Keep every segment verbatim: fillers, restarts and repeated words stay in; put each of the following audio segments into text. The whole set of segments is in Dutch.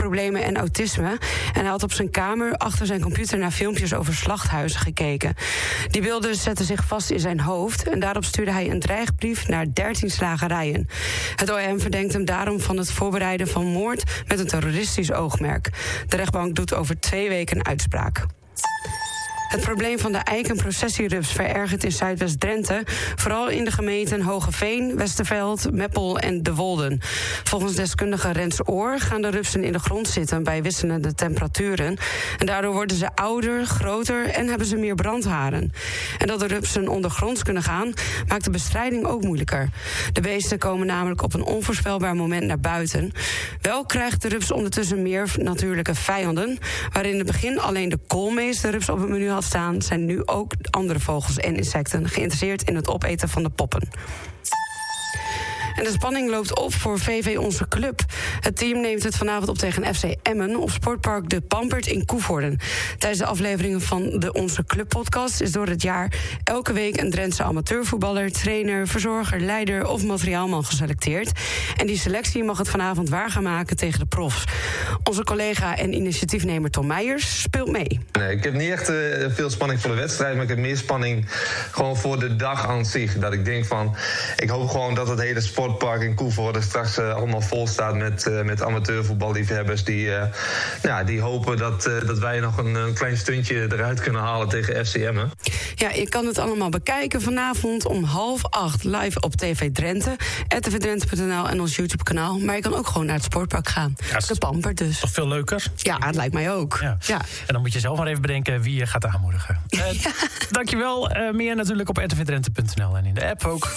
problemen en autisme. En hij had op zijn kamer achter zijn computer naar filmpjes over slachthuizen gekeken. Die beelden zetten zich vast in zijn hoofd en daarop stuurde hij een dreigbrief naar dertien slagerijen. Het O M verdenkt hem daarom van het voorbereiden van moord met een terroristisch oogmerk. De rechtbank doet over twee weken een uitspraak. Het probleem van de eikenprocessierups verergert in Zuidwest-Drenthe, vooral in de gemeenten Hogeveen, Westerveld, Meppel en De Wolden. Volgens deskundige Rens Oor gaan de rupsen in de grond zitten bij wisselende temperaturen. En daardoor worden ze ouder, groter en hebben ze meer brandharen. En dat de rupsen ondergronds kunnen gaan, maakt de bestrijding ook moeilijker. De beesten komen namelijk op een onvoorspelbaar moment naar buiten. Wel krijgt de rups ondertussen meer natuurlijke vijanden. Waar in het begin alleen de koolmeesrups op het menu had staan, zijn nu ook andere vogels en insecten geïnteresseerd in het opeten van de poppen. En de spanning loopt op voor V V Onze Club. Het team neemt het vanavond op tegen F C Emmen op sportpark De Pampert in Koevoorden. Tijdens de afleveringen van de Onze Club podcast is door het jaar elke week een Drentse amateurvoetballer, trainer, verzorger, leider of materiaalman geselecteerd. En die selectie mag het vanavond waar gaan maken tegen de profs. Onze collega en initiatiefnemer Tom Meijers speelt mee. Nee, ik heb niet echt uh, veel spanning voor de wedstrijd, maar ik heb meer spanning gewoon voor de dag aan zich. Dat ik denk van, ik hoop gewoon dat het hele sport Park in Koevoorde straks uh, allemaal vol staat met, uh, met amateurvoetballiefhebbers die, uh, ja, die hopen dat, uh, dat wij nog een, een klein stuntje eruit kunnen halen tegen F C Emmen. Ja, je kan het allemaal bekijken vanavond om half acht live op T V Drenthe, r t v drenthe punt n l en ons YouTube-kanaal. Maar je kan ook gewoon naar het sportpark gaan. Ja, de Pampert dus. Toch veel leuker? Ja, het lijkt mij ook. Ja. Ja. En dan moet je zelf maar even bedenken wie je gaat aanmoedigen. Uh, ja. Dankjewel. Uh, meer natuurlijk op r t v drenthe punt n l en in de app ook.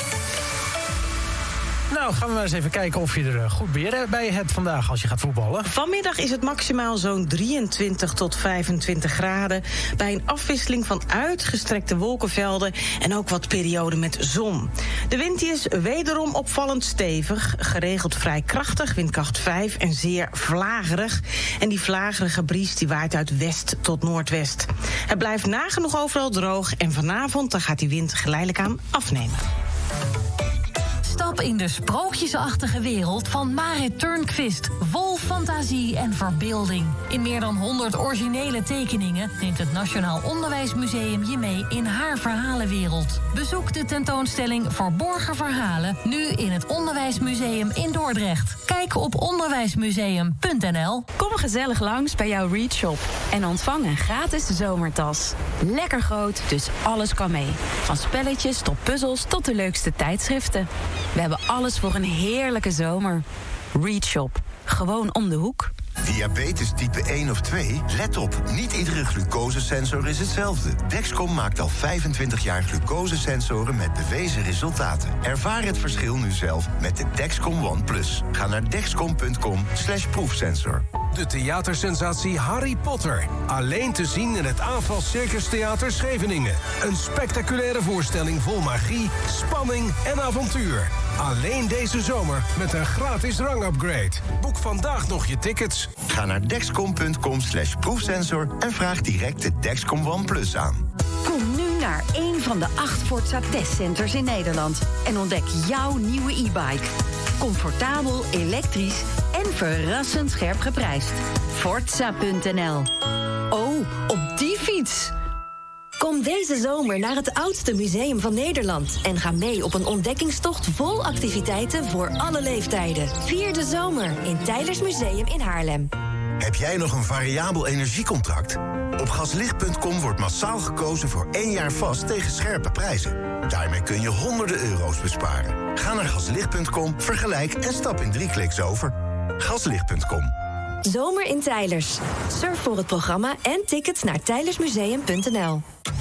Nou, gaan we maar eens even kijken of je er goed weer bij hebt vandaag als je gaat voetballen. Vanmiddag is het maximaal zo'n drieëntwintig tot vijfentwintig graden... bij een afwisseling van uitgestrekte wolkenvelden en ook wat perioden met zon. De wind die is wederom opvallend stevig, geregeld vrij krachtig, windkracht vijf en zeer vlagerig. En die vlagerige bries die waait uit west tot noordwest. Het blijft nagenoeg overal droog en vanavond dan gaat die wind geleidelijk aan afnemen. Stap in de sprookjesachtige wereld van Marit Turnquist. Vol fantasie en verbeelding. In meer dan honderd originele tekeningen neemt het Nationaal Onderwijsmuseum je mee in haar verhalenwereld. Bezoek de tentoonstelling Verborgen Verhalen nu in het Onderwijsmuseum in Dordrecht. Kijk op onderwijsmuseum punt n l. Kom gezellig langs bij jouw Readshop en ontvang een gratis zomertas. Lekker groot, dus alles kan mee. Van spelletjes tot puzzels tot de leukste tijdschriften. We hebben alles voor een heerlijke zomer. Readshop. Gewoon om de hoek. Diabetes type één of twee? Let op, niet iedere glucosesensor is hetzelfde. Dexcom maakt al vijfentwintig jaar glucosesensoren met bewezen resultaten. Ervaar het verschil nu zelf met de Dexcom One Plus. Ga naar dexcom punt com slash proefsensor. De theatersensatie Harry Potter. Alleen te zien in het Aanval Circus Theater Scheveningen. Een spectaculaire voorstelling vol magie, spanning en avontuur. Alleen deze zomer met een gratis rangupgrade. Boek vandaag nog je tickets. Ga naar dexcom punt com slash proefsensor en vraag direct de Dexcom One Plus aan. Kom nu naar een van de acht Forza testcenters in Nederland en ontdek jouw nieuwe e-bike. Comfortabel, elektrisch en verrassend scherp geprijsd. Forza punt n l. Oh, op die fiets! Kom deze zomer naar het oudste museum van Nederland en ga mee op een ontdekkingstocht vol activiteiten voor alle leeftijden. Vier de zomer in Teylers Museum in Haarlem. Heb jij nog een variabel energiecontract? Op gaslicht punt com wordt massaal gekozen voor één jaar vast tegen scherpe prijzen. Daarmee kun je honderden euro's besparen. Ga naar gaslicht punt com, vergelijk en stap in drie kliks over. gaslicht punt com. Zomer in Teylers. Surf voor het programma en tickets naar teylersmuseum punt n l.